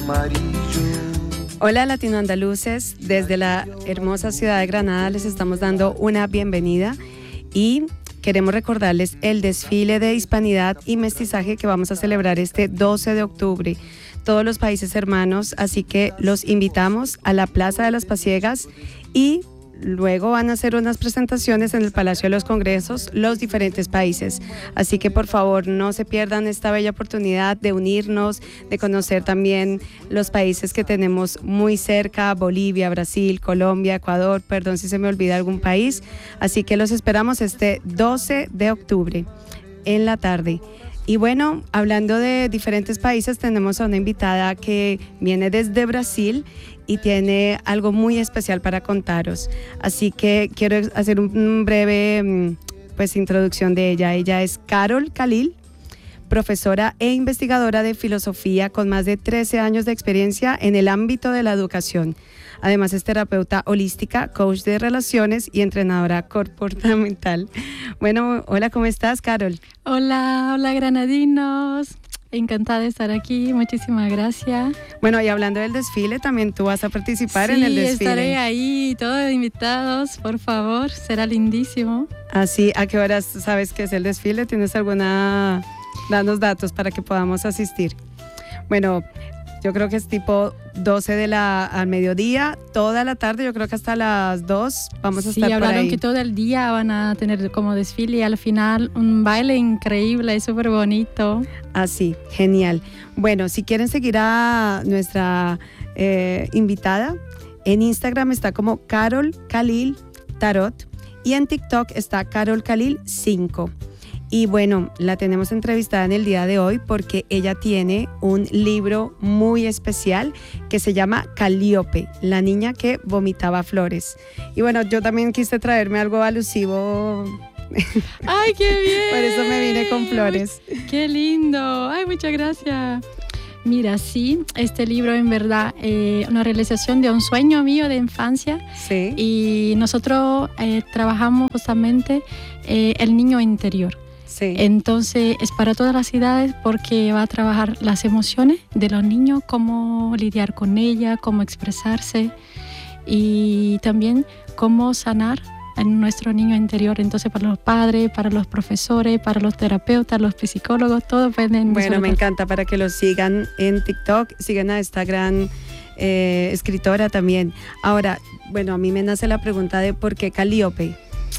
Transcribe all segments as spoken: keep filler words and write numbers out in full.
Hola latinoandaluces, desde la hermosa ciudad de Granada les estamos dando una bienvenida y queremos recordarles el desfile de hispanidad y mestizaje que vamos a celebrar este doce de octubre. Todos los países hermanos, así que los invitamos a la Plaza de las Pasiegas y luego van a hacer unas presentaciones en el Palacio de los Congresos los diferentes países. Así que por favor no se pierdan esta bella oportunidad de unirnos, de conocer también los países que tenemos muy cerca, Bolivia, Brasil, Colombia, Ecuador, perdón si se me olvida algún país. Así que los esperamos este doce de octubre en la tarde. Y bueno, hablando de diferentes países, tenemos a una invitada que viene desde Brasil y tiene algo muy especial para contaros. Así que quiero hacer un breve pues, introducción de ella. Ella es Carol Khalil, profesora e investigadora de filosofía con más de trece años de experiencia en el ámbito de la educación. Además es terapeuta holística, coach de relaciones y entrenadora comportamental. Bueno, hola, ¿cómo estás, Carol? Hola, hola granadinos. Encantada de estar aquí, muchísimas gracias. Bueno, y hablando del desfile, también tú vas a participar sí, en el desfile. Sí, estaré ahí, todos invitados, por favor, será lindísimo. Así, ¿a qué horas sabes que es el desfile? ¿Tienes alguna, danos datos para que podamos asistir? Bueno, yo creo que es tipo doce de la al mediodía, toda la tarde, yo creo que hasta las dos vamos a sí, estar por ahí. Sí, hablaron que todo el día van a tener como desfile y al final un baile increíble y súper bonito. Así, genial. Bueno, si quieren seguir a nuestra eh, invitada, en Instagram está como Carol Khalil Tarot y en TikTok está Carol Khalil cinco. Y bueno, la tenemos entrevistada en el día de hoy porque ella tiene un libro muy especial que se llama Calíope, la niña que vomitaba flores. Y bueno, yo también quise traerme algo alusivo. ¡Ay, qué bien! Por eso me vine con flores. ¡Qué lindo! ¡Ay, muchas gracias! Mira, sí, este libro en verdad es eh, una realización de un sueño mío de infancia. Sí. Y nosotros eh, trabajamos justamente eh, el niño interior. Sí. Entonces es para todas las edades porque va a trabajar las emociones de los niños, cómo lidiar con ellas, cómo expresarse y también cómo sanar en nuestro niño interior. Entonces para los padres, para los profesores, para los terapeutas, los psicólogos, todos pueden... Bueno, me encanta para que los sigan en TikTok, sigan a esta gran eh, escritora también. Ahora, bueno, a mí me nace la pregunta de ¿por qué Calíope?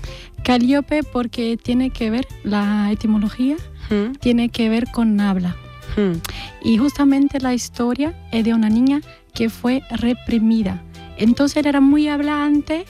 Calíope porque tiene que ver, la etimología, ¿Mm? tiene que ver con habla. ¿Mm? Y justamente la historia es de una niña que fue reprimida. Entonces era muy hablante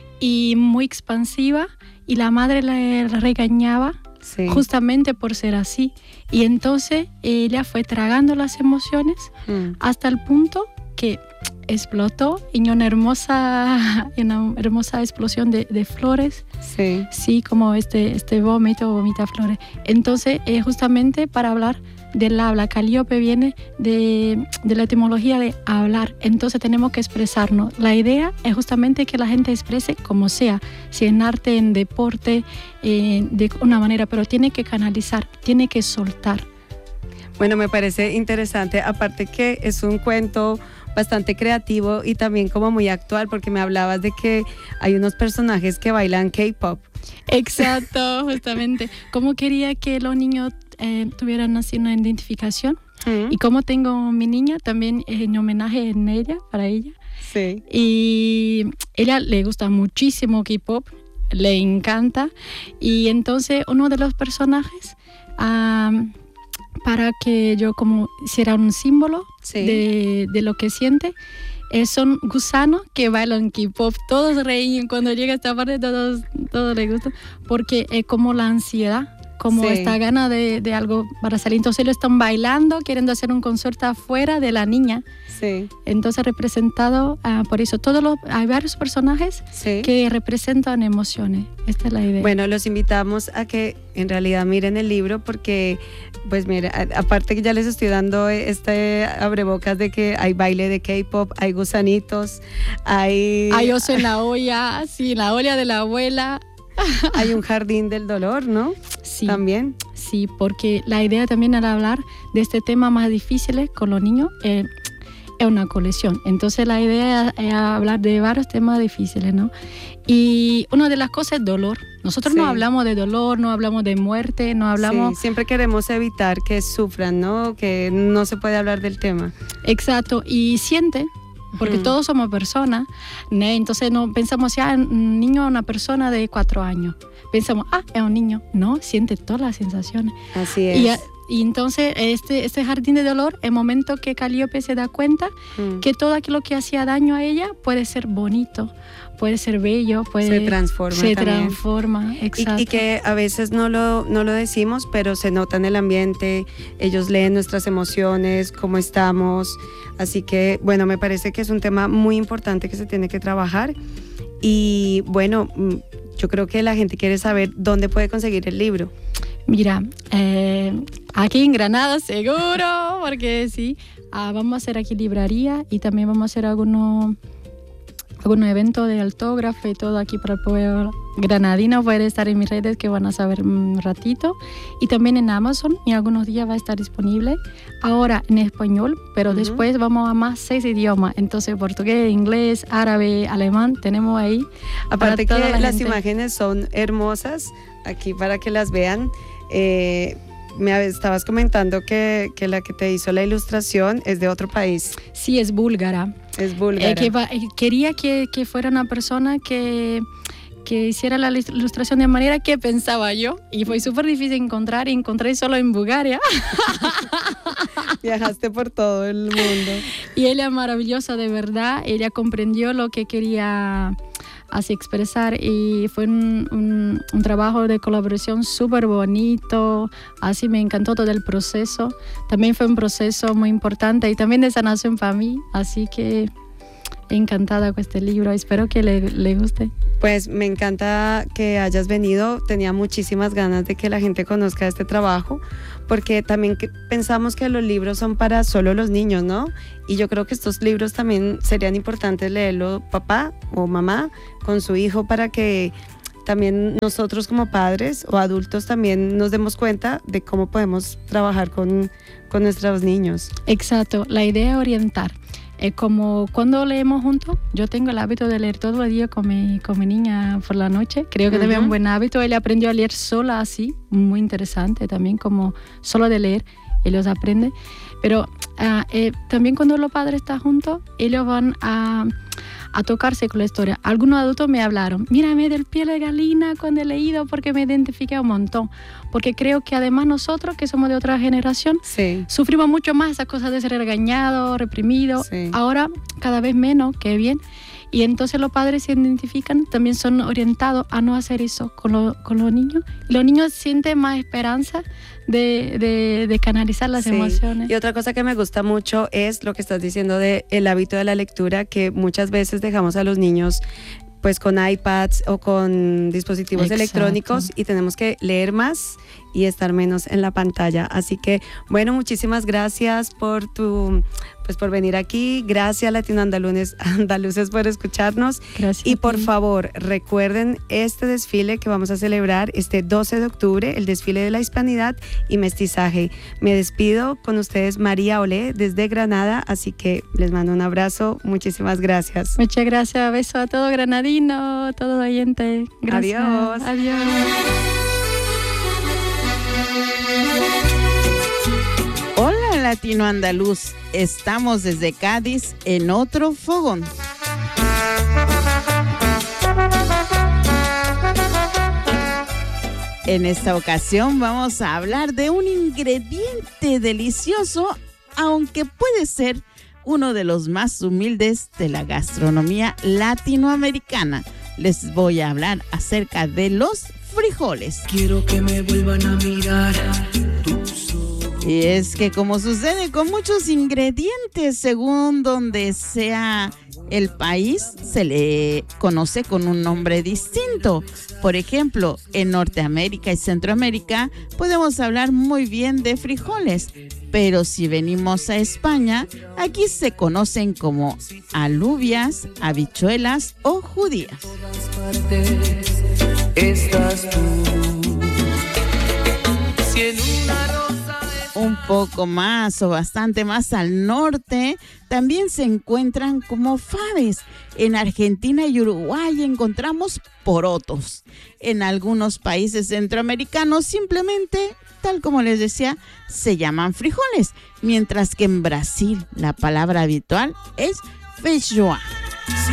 y muy expansiva y la madre la regañaba sí. justamente por ser así. Y entonces ella fue tragando las emociones ¿Mm? hasta el punto que explotó en una hermosa, una hermosa explosión de, de flores. Sí. Sí, como este, este vómito, vomita flores. Entonces, eh, justamente para hablar del habla, Calíope viene de, de la etimología de hablar. Entonces tenemos que expresarnos. La idea es justamente que la gente exprese como sea, si en arte, en deporte, eh, de una manera, pero tiene que canalizar, tiene que soltar. Bueno, me parece interesante, aparte que es un cuento bastante creativo y también como muy actual, porque me hablabas de que hay unos personajes que bailan K-pop. Exacto, justamente. Como quería que los niños eh, tuvieran así una identificación ¿Mm? Y como tengo mi niña, también en homenaje en ella, para ella. Sí. Y ella le gusta muchísimo K-pop, le encanta. Y entonces uno de los personajes... Um, para que yo como hiciera un símbolo sí. de, de lo que siente. Eh, son gusanos que bailan K-pop. Todos reín cuando llega esta parte, todos, todos les gusta, porque es como la ansiedad, como sí. esta gana de, de algo para salir. Entonces lo están bailando, queriendo hacer un concierto afuera de la niña. Sí. Entonces representado uh, por eso. Todos los, hay varios personajes sí. que representan emociones. Esta es la idea. Bueno, los invitamos a que en realidad miren el libro porque, pues mira, aparte que ya les estoy dando este abrebocas de que hay baile de K-pop, hay gusanitos, hay... Hay oso en la olla, sí, la olla de la abuela. Hay un jardín del dolor, ¿no? Sí. También. Sí, porque la idea también al hablar de este tema más difícil con los niños, eh, es una colección. Entonces la idea es hablar de varios temas difíciles, ¿no? Y una de las cosas es dolor. Nosotros sí. no hablamos de dolor, no hablamos de muerte, no hablamos... Sí, siempre queremos evitar que sufran, ¿no? Que no se puede hablar del tema. Exacto, y siente, porque uh-huh. todos somos personas, ¿no? Entonces no pensamos, ya, un niño es una persona de cuatro años. Pensamos, ah, es un niño. No, siente todas las sensaciones. Así es. Y, y entonces este, este jardín de dolor, el momento que Calliope se da cuenta mm. que todo aquello que hacía daño a ella puede ser bonito, puede ser bello, puede, se transforma se también. transforma, exacto. Y, y que a veces no lo, no lo decimos, pero se nota en el ambiente, ellos leen nuestras emociones, cómo estamos, así que bueno, me parece que es un tema muy importante que se tiene que trabajar. Y bueno, yo creo que la gente quiere saber dónde puede conseguir el libro. Mira, eh, aquí en Granada seguro, porque sí, ah, vamos a hacer aquí librería y también vamos a hacer algunos algún evento de autógrafo y todo aquí para el pueblo granadino. Puede estar en mis redes que van a saber un ratito, y también en Amazon, y algunos días va a estar disponible ahora en español, pero uh-huh. después vamos a más seis idiomas, entonces portugués, inglés, árabe, alemán, tenemos ahí. Aparte que la las gente. Imágenes son hermosas aquí para que las vean. eh, Me estabas comentando que, que la que te hizo la ilustración es de otro país. Sí, es búlgara. Es búlgara. Eh, que va, eh, quería que, que fuera una persona que, que hiciera la ilustración de manera que pensaba yo. Y fue súper difícil encontrar, y encontré solo en Bulgaria. Viajaste por todo el mundo. Y ella es maravillosa, de verdad. Ella comprendió lo que quería así expresar, y fue un, un, un trabajo de colaboración súper bonito. Así me encantó todo el proceso. También fue un proceso muy importante y también de sanación para mí, así que encantada con este libro, espero que le, le guste. Pues me encanta que hayas venido, tenía muchísimas ganas de que la gente conozca este trabajo, porque también que pensamos que los libros son para solo los niños, ¿no? Y yo creo que estos libros también serían importantes leerlo papá o mamá con su hijo, para que también nosotros como padres o adultos también nos demos cuenta de cómo podemos trabajar con, con nuestros niños. Exacto, la idea es orientar. Eh, como cuando leemos juntos, yo tengo el hábito de leer todo el día con mi, con mi niña por la noche. Creo que uh-huh. también es un buen hábito. Ella aprendió a leer sola así, muy interesante también, como solo de leer, ellos aprenden. Pero uh, eh, también cuando los padres están juntos, ellos van a, a tocarse con la historia. Algunos adultos me hablaron, mírame del piel de gallina cuando he leído, porque me identifiqué un montón. Porque creo que además nosotros, que somos de otra generación, sí. sufrimos mucho más esas cosas de ser regañado, reprimido. Sí. Ahora cada vez menos, qué bien. Y entonces los padres se identifican, también son orientados a no hacer eso con, lo, con los niños. Y los niños sienten más esperanza de, de, de canalizar las sí. emociones. Y otra cosa que me gusta mucho es lo que estás diciendo del hábito de la lectura, que muchas veces dejamos a los niños pues con iPads o con dispositivos Exacto. electrónicos, y tenemos que leer más y estar menos en la pantalla. Así que, bueno, muchísimas gracias por tu, pues por venir aquí. Gracias, Latino Andaluces, Andaluces, por escucharnos. Gracias. Y por favor, recuerden este desfile que vamos a celebrar este doce de octubre, el desfile de la hispanidad y mestizaje. Me despido con ustedes, María Olé, desde Granada, así que les mando un abrazo. Muchísimas gracias. Muchas gracias. Beso a todo granadino, a todo oyente. Gracias. Adiós. Adiós. Hola, Latino Andaluz, estamos desde Cádiz en otro fogón. En esta ocasión vamos a hablar de un ingrediente delicioso, aunque puede ser uno de los más humildes de la gastronomía latinoamericana. Les voy a hablar acerca de los frijoles. Quiero que me vuelvan a mirar. Y es que, como sucede con muchos ingredientes, según donde sea el país, se le conoce con un nombre distinto. Por ejemplo, en Norteamérica y Centroamérica podemos hablar muy bien de frijoles, pero si venimos a España, aquí se conocen como alubias, habichuelas o judías. En todas partes estás tú. Si en una rosa un poco más o bastante más al norte, también se encuentran como faves. En Argentina y Uruguay encontramos porotos. En algunos países centroamericanos simplemente, tal como les decía, se llaman frijoles, mientras que en Brasil la palabra habitual es feijoa.